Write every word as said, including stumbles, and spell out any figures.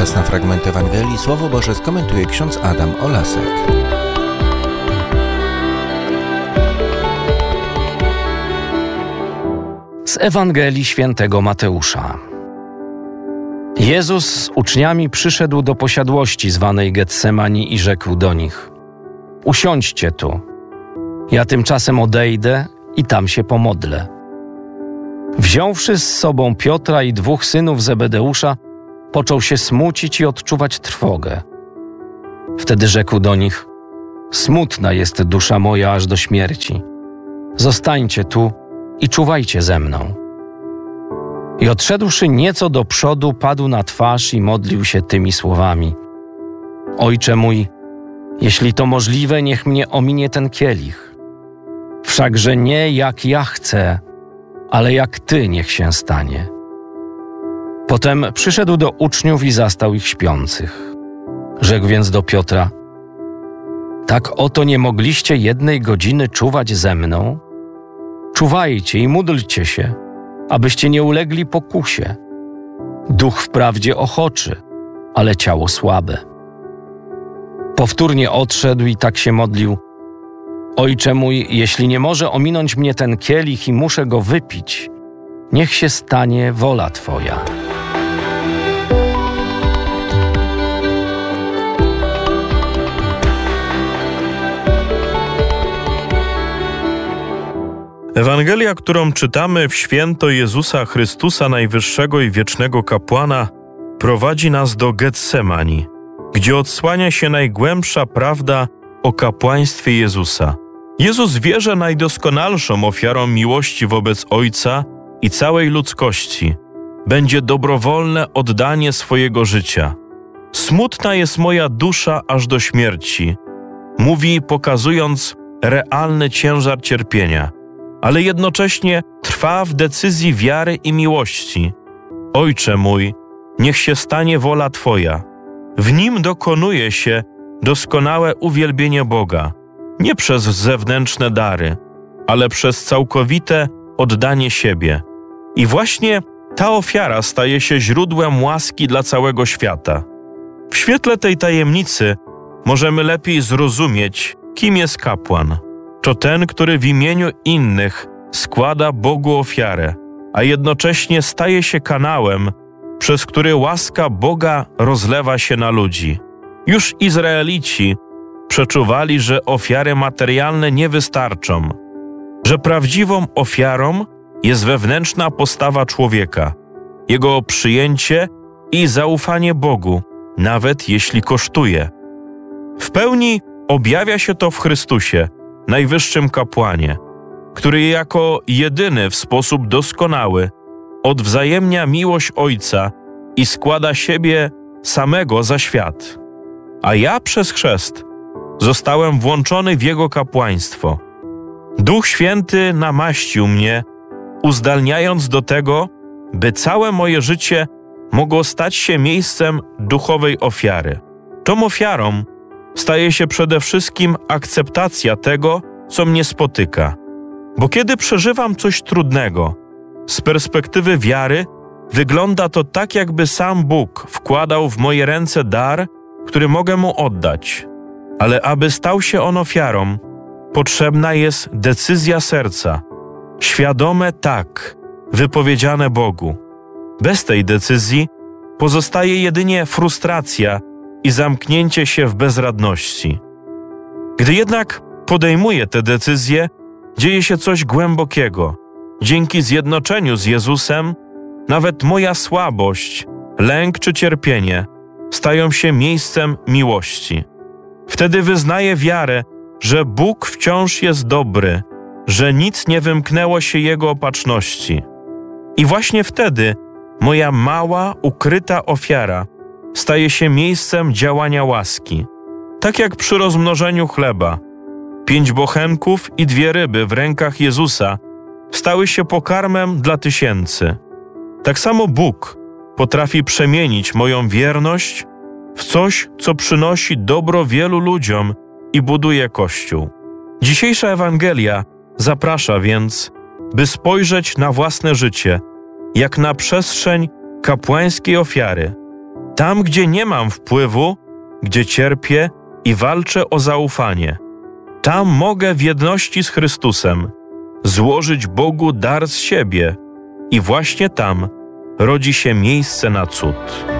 Czas na fragment Ewangelii. Słowo Boże skomentuje ksiądz Adam Olasek. Z Ewangelii świętego Mateusza. Jezus z uczniami przyszedł do posiadłości zwanej Getsemani i rzekł do nich: usiądźcie tu, ja tymczasem odejdę i tam się pomodlę. Wziąwszy z sobą Piotra i dwóch synów Zebedeusza, począł się smucić i odczuwać trwogę. Wtedy rzekł do nich: smutna jest dusza moja aż do śmierci. Zostańcie tu i czuwajcie ze mną. I odszedłszy nieco do przodu, padł na twarz i modlił się tymi słowami: Ojcze mój, jeśli to możliwe, niech mnie ominie ten kielich. Wszakże nie jak ja chcę, ale jak Ty niech się stanie. Potem przyszedł do uczniów i zastał ich śpiących. Rzekł więc do Piotra: tak oto nie mogliście jednej godziny czuwać ze mną? Czuwajcie i módlcie się, abyście nie ulegli pokusie. Duch wprawdzie ochoczy, ale ciało słabe. Powtórnie odszedł i tak się modlił: Ojcze mój, jeśli nie może ominąć mnie ten kielich i muszę go wypić, niech się stanie wola Twoja. Ewangelia, którą czytamy w święto Jezusa Chrystusa, najwyższego i wiecznego kapłana, prowadzi nas do Getsemani, gdzie odsłania się najgłębsza prawda o kapłaństwie Jezusa. Jezus wie, że najdoskonalszą ofiarą miłości wobec Ojca i całej ludzkości będzie dobrowolne oddanie swojego życia. Smutna jest moja dusza aż do śmierci, mówi, pokazując realny ciężar cierpienia, ale jednocześnie trwa w decyzji wiary i miłości. Ojcze mój, niech się stanie wola Twoja. W nim dokonuje się doskonałe uwielbienie Boga, nie przez zewnętrzne dary, ale przez całkowite oddanie siebie. I właśnie ta ofiara staje się źródłem łaski dla całego świata. W świetle tej tajemnicy możemy lepiej zrozumieć, kim jest kapłan. To ten, który w imieniu innych składa Bogu ofiarę, a jednocześnie staje się kanałem, przez który łaska Boga rozlewa się na ludzi. Już Izraelici przeczuwali, że ofiary materialne nie wystarczą, że prawdziwą ofiarą jest wewnętrzna postawa człowieka, jego przyjęcie i zaufanie Bogu, nawet jeśli kosztuje. W pełni objawia się to w Chrystusie, najwyższym kapłanie, który jako jedyny w sposób doskonały odwzajemnia miłość Ojca i składa siebie samego za świat. A ja przez chrzest zostałem włączony w Jego kapłaństwo. Duch Święty namaścił mnie, uzdalniając do tego, by całe moje życie mogło stać się miejscem duchowej ofiary. Tą ofiarą staje się przede wszystkim akceptacja tego, co mnie spotyka. Bo kiedy przeżywam coś trudnego, z perspektywy wiary wygląda to tak, jakby sam Bóg wkładał w moje ręce dar, który mogę Mu oddać. Ale aby stał się on ofiarą, potrzebna jest decyzja serca, świadome tak, wypowiedziane Bogu. Bez tej decyzji pozostaje jedynie frustracja i zamknięcie się w bezradności. Gdy jednak podejmuję tę decyzję, dzieje się coś głębokiego. Dzięki zjednoczeniu z Jezusem, nawet moja słabość, lęk czy cierpienie stają się miejscem miłości. Wtedy wyznaję wiarę, że Bóg wciąż jest dobry, że nic nie wymknęło się Jego opatrzności. I właśnie wtedy moja mała, ukryta ofiara staje się miejscem działania łaski. Tak jak przy rozmnożeniu chleba. Pięć bochenków i dwie ryby w rękach Jezusa stały się pokarmem dla tysięcy. Tak samo Bóg potrafi przemienić moją wierność w coś, co przynosi dobro wielu ludziom i buduje Kościół. Dzisiejsza Ewangelia zaprasza więc, by spojrzeć na własne życie jak na przestrzeń kapłańskiej ofiary. Tam, gdzie nie mam wpływu, gdzie cierpię i walczę o zaufanie, tam mogę w jedności z Chrystusem złożyć Bogu dar z siebie i właśnie tam rodzi się miejsce na cud.